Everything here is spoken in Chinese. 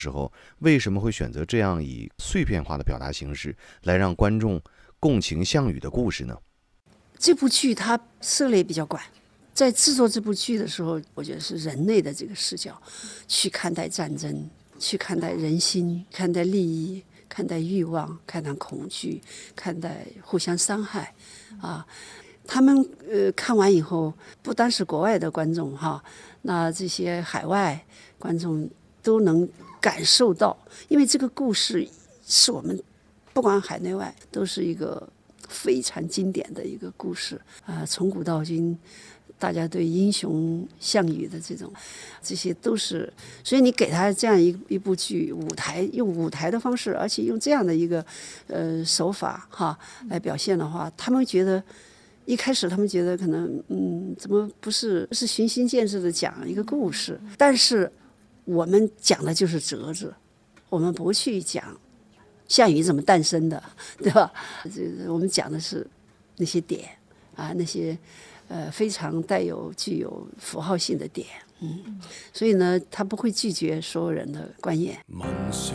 时候，为什么会选择这样以碎片化的表达形式来让观众共情项羽的故事呢？ 这部剧它涉猎比较广，在制作这部剧的时候，我觉得是人类的这个视角去看待战争，去看待人心，看待利益，看待欲望，看待恐惧，看待互相伤害啊。他们看完以后，不单是国外的观众哈，那这些海外观众都能感受到，因为这个故事是我们不管海内外都是一个非常经典的一个故事啊，从古到今，大家对英雄项羽的这些都是，所以你给他这样一部剧，用舞台的方式，而且用这样的一个手法哈来表现的话，他们觉得。一开始他们觉得可能怎么不是循序渐进的讲一个故事，但是我们讲的就是折子，我们不去讲项羽怎么诞生的，对吧？我们讲的是那些点啊，那些非常具有符号性的点，所以呢，他不会拒绝所有人的观演。